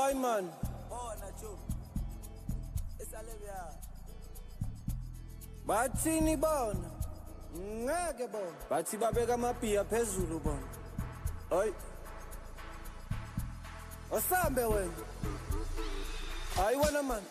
Hayi man. Bona Joe. Esalebya. Bathini bona? Ngeke bona. Bathi babeka amabhiya phezulu bona. Hayi. Osambe wena. Hayi wena man.